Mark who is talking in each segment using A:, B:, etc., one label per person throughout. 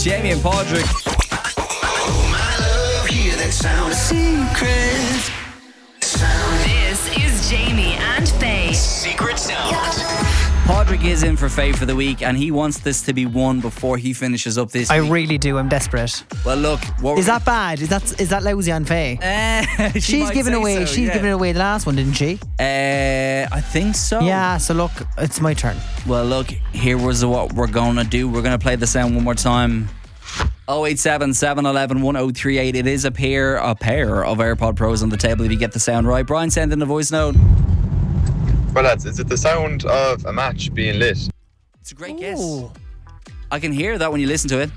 A: Jamie and Padraig.
B: Secret sound.
C: This is Jamie and Faye.
B: Secret sound.
A: Padraig is in for Faye for the week, and he wants this to be won before he finishes up this
D: I
A: week.
D: really do. I'm desperate.
A: Well, look, what
D: Is that bad? Is that lousy on Faye? She's given away. She's given away the last one, didn't she?
A: I think so.
D: Yeah. So look, it's my turn.
A: Well, look, here was what we're gonna do. We're gonna play the sound one more time. 087 711 1038. It is a pair of AirPod Pros on the table if you get the sound right. Brian, send in a voice note.
E: Well, lads, is it the sound of a match being lit?
A: It's a great guess. I can hear that when you listen to it.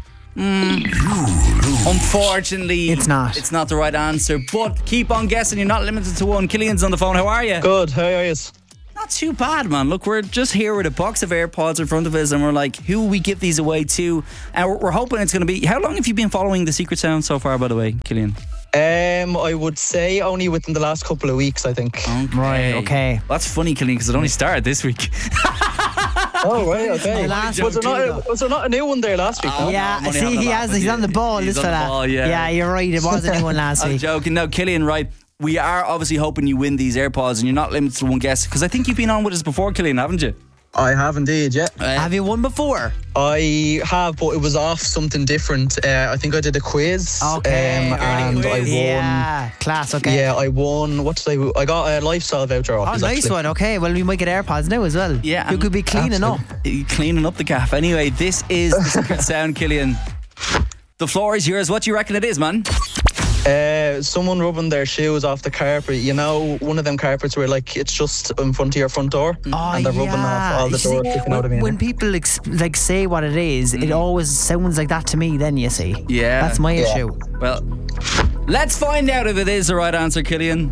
A: Unfortunately,
D: It's not.
A: It's not the right answer, but keep on guessing. You're not limited to one. Killian's on the phone. How are you?
F: Good, how are you?
A: Not too bad, man. Look, we're just here with a box of AirPods in front of us, and we're like, who will we give these away to? And we're hoping it's going to be... How long have you been following the Secret Sound so far, by the way, Killian?
F: I would say only within the last couple of weeks, I think.
D: Right, okay.
A: Well, that's funny, Killian, because it only started this week.
F: Oh, right, okay.
D: The last
F: Was there not a new one there last week? No?
D: Yeah,
A: I'm only
D: see,
A: having a
D: he
A: laugh
D: has.
A: with
D: He's
A: you.
D: on the ball,
A: He's
D: this
A: on the
D: fella.
A: ball, yeah.
D: You're right. It was a new one last
A: I'm
D: week.
A: joking. No, Killian, right. We are obviously hoping you win these AirPods, and you're not limited to one guess, because I think you've been on with us before, Killian, haven't you?
F: I have indeed, yeah.
D: Have you won before?
F: I have, but it was off something different. I think I did a quiz.
D: Okay.
F: And I won.
D: Yeah, class. Okay.
F: Yeah, I won. What did I win? I got a lifestyle voucher off.
D: Oh, nice one. Okay, well, we might get AirPods now as well.
A: Yeah.
D: You could be cleaning up.
A: Cleaning up the gaff. Anyway, this is the Secret Sound, Killian. The floor is yours. What do you reckon it is, man?
F: Someone rubbing their shoes off the carpet. You know, one of them carpets where like it's just in front of your front door, and they're rubbing off all the
D: You see,
F: doors. You know what I mean?
D: when people say what it is, it always sounds like that to me. Then you see,
A: Yeah.
D: that's my issue.
A: Well, let's find out if it is the right answer, Killian.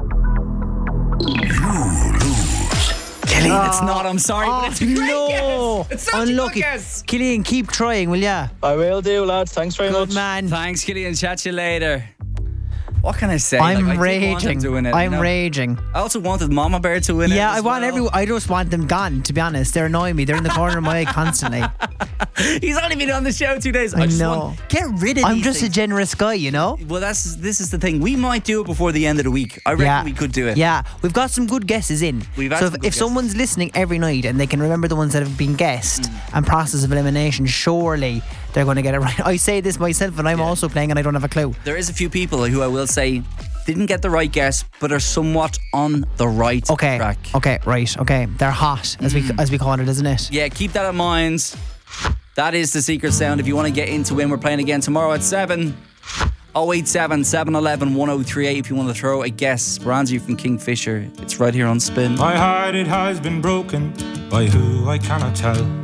A: Killian, it's not. I'm sorry, but it's a great guess. It's such
D: unlucky.
A: a good guess.
D: Killian, keep trying, will ya?
F: I will do, lads. Thanks very
D: Good
F: much.
D: man.
A: Thanks, Killian. Chat to you later. What can I say?
D: I'm
A: Like, I did want him
D: raging.
A: to win it,
D: I'm
A: you know?
D: raging.
A: I also wanted Mama Bear to win it.
D: Yeah,
A: as
D: I want
A: well.
D: I just want them gone. To be honest, they're annoying me. They're in the corner of my eye constantly.
A: He's only been on the show 2 days.
D: I
A: just
D: know.
A: want, get rid of
D: I'm
A: these
D: just a
A: things.
D: generous guy, you know.
A: Well, this is the thing. We might do it before the end of the week. I reckon we could do it.
D: Yeah, we've got some good guesses in.
A: We've had
D: so
A: some good
D: if someone's listening every night and they can remember the ones that have been guessed and process of elimination, surely they're going to get it right. I say this myself, and I'm also playing, and I don't have a clue.
A: There is a few people who I will say didn't get the right guess, but are somewhat on the right track.
D: Okay, right. Okay, they're hot, as we call it, isn't it?
A: Yeah, keep that in mind. That is the Secret Sound. If you want to get into it, we're playing again tomorrow at 7. 087 711 1038 if you want to throw a guess. Brandy from Kingfisher. It's right here on Spin.
G: My heart, it has been broken by who I cannot tell.